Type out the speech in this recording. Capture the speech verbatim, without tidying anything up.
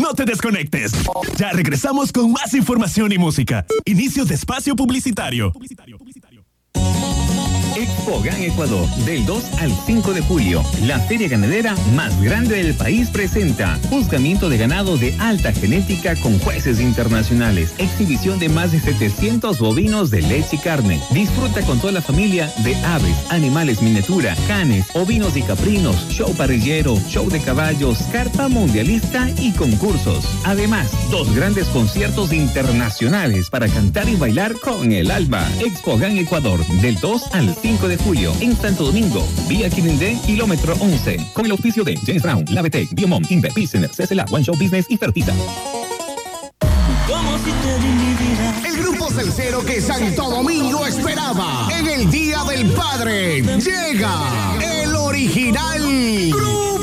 No te desconectes. Ya regresamos con más información y música. Inicio de espacio publicitario. Expogan Ecuador, del dos al cinco de julio. La feria ganadera más grande del país presenta juzgamiento de ganado de alta genética con jueces internacionales, exhibición de más de setecientos bovinos de leche y carne. Disfruta con toda la familia de aves, animales miniatura, canes, ovinos y caprinos, show parrillero, show de caballos, carpa mundialista y concursos. Además, dos grandes conciertos internacionales para cantar y bailar con el alma. Expogan Ecuador, del dos al cinco de julio en Santo Domingo, vía Quirindé, kilómetro once, con el auspicio de James Brown, Labetec, Biomom, Inver, Pilsener, C C L A, One Show Business y Fertita. Como si te di mi vida. El grupo salsero que Santo Domingo esperaba en el Día del Padre llega el original Cruz.